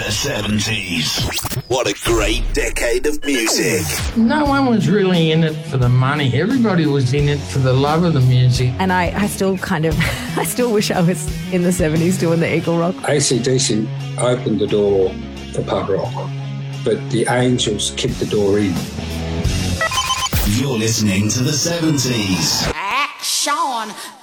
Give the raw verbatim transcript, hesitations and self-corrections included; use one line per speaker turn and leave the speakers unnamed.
The seventies. What a great decade of music.
No one was really in it for the money. Everybody was in it for the love of the music.
And I, I still kind of, I still wish I was in the seventies doing the Eagle Rock.
A C D C opened the door for pub rock, but the Angels kicked the door in.
You're listening to the seventies.
Action!